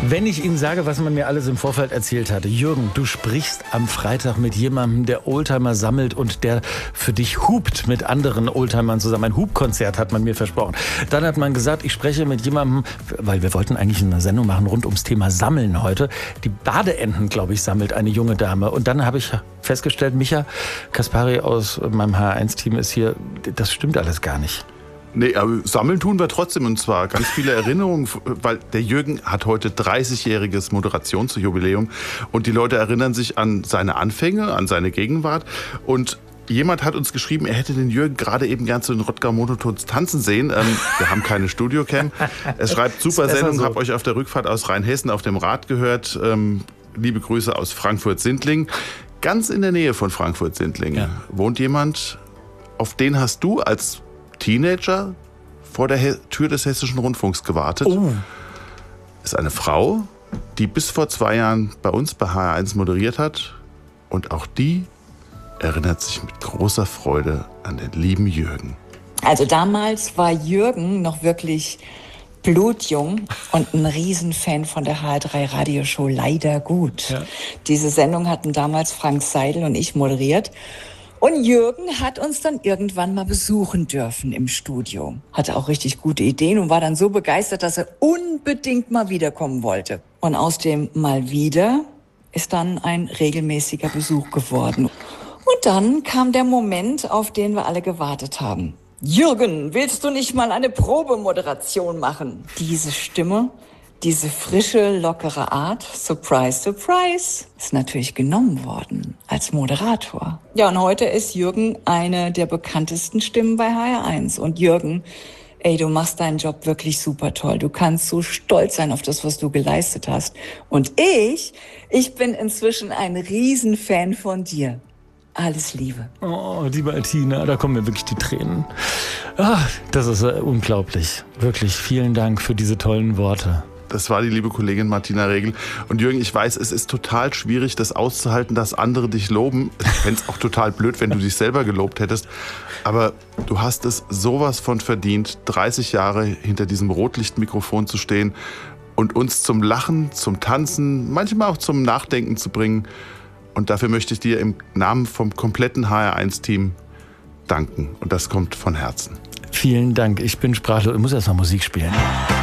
Wenn ich Ihnen sage, was man mir alles im Vorfeld erzählt hatte. Jürgen, du sprichst am Freitag mit jemandem, der Oldtimer sammelt und der für dich hupt mit anderen Oldtimern zusammen. Ein Hubkonzert hat man mir versprochen. Dann hat man gesagt, ich spreche mit jemandem, weil wir wollten eigentlich eine Sendung machen rund ums Thema Sammeln heute. Die Badeenten, glaube ich, sammelt eine junge Dame. Und dann habe ich festgestellt, Micha Kaspari aus meinem HR1-Team ist hier. Das stimmt alles gar nicht. Nee, aber sammeln tun wir trotzdem, und zwar ganz viele Erinnerungen, weil der Jürgen hat heute 30-jähriges Moderationsjubiläum und die Leute erinnern sich an seine Anfänge, an seine Gegenwart, und jemand hat uns geschrieben, er hätte den Jürgen gerade eben gern zu den Rottgau Monotons tanzen sehen. Wir haben keine Studiocam. Er schreibt, super Sendung, so. Hab euch auf der Rückfahrt aus Rheinhessen auf dem Rad gehört. Liebe Grüße aus Frankfurt-Sindlingen. Ganz in der Nähe von Frankfurt-Sindlingen wohnt jemand, auf den hast du als Teenager vor der Tür des Hessischen Rundfunks gewartet. Oh. Ist eine Frau, die bis vor 2 Jahren bei uns bei HR1 moderiert hat. Und auch die erinnert sich mit großer Freude an den lieben Jürgen. Also damals war Jürgen noch wirklich blutjung und ein Riesenfan von der HR3 Radioshow Leider gut. Ja. Diese Sendung hatten damals Frank Seidel und ich moderiert. Und Jürgen hat uns dann irgendwann mal besuchen dürfen im Studio. Hatte auch richtig gute Ideen und war dann so begeistert, dass er unbedingt mal wiederkommen wollte. Und aus dem mal wieder ist dann ein regelmäßiger Besuch geworden. Und dann kam der Moment, auf den wir alle gewartet haben. Jürgen, willst du nicht mal eine Probemoderation machen? Diese Stimme, diese frische, lockere Art, surprise, surprise, ist natürlich genommen worden als Moderator. Ja, und heute ist Jürgen eine der bekanntesten Stimmen bei HR1. Und Jürgen, ey, du machst deinen Job wirklich super toll. Du kannst so stolz sein auf das, was du geleistet hast. Und ich bin inzwischen ein Riesenfan von dir. Alles Liebe. Oh, liebe Altina, da kommen mir wirklich die Tränen. Ach, das ist unglaublich. Wirklich, vielen Dank für diese tollen Worte. Das war die liebe Kollegin Martina Regel. Und Jürgen, ich weiß, es ist total schwierig, das auszuhalten, dass andere dich loben. Ich fände es auch total blöd, wenn du dich selber gelobt hättest. Aber du hast es sowas von verdient, 30 Jahre hinter diesem Rotlichtmikrofon zu stehen und uns zum Lachen, zum Tanzen, manchmal auch zum Nachdenken zu bringen. Und dafür möchte ich dir im Namen vom kompletten HR1-Team danken. Und das kommt von Herzen. Vielen Dank. Ich bin sprachlos. Ich muss erst mal Musik spielen.